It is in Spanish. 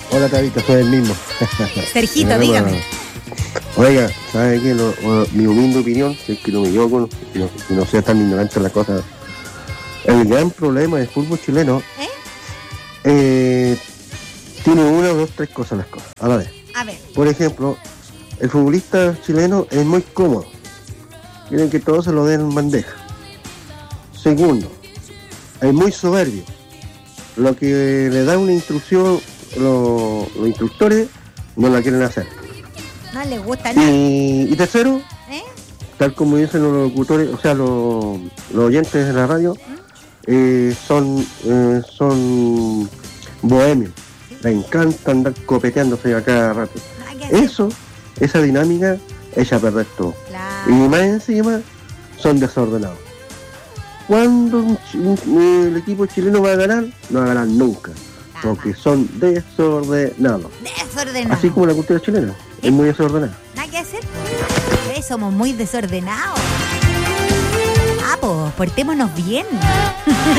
Hola, Tabita, soy el mismo. Sergito, dígame. Oiga, ¿sabe qué? Mi humilde opinión, si es que no me equivoco, si no sea tan ignorante en la cosa, el gran problema del fútbol chileno tiene una, dos, tres cosas las cosas a la vez. A ver. Por ejemplo, el futbolista chileno es muy cómodo. Quieren que todo se lo den en bandeja. Segundo, es muy soberbio. Lo que le da una instrucción, los instructores no la quieren hacer. No les gusta nada. Y tercero, tal como dicen los locutores, o sea, los oyentes de la radio, son bohemios. Les encanta andar copeteándose a cada rato. Esa dinámica echa a perder todo. Claro. Y más encima, son desordenados. Cuando el equipo chileno va a ganar, no va a ganar nunca. Porque son desordenados. Así como la cultura chilena. Es muy desordenada. Nada que hacer. Somos muy desordenados. Pues, portémonos bien.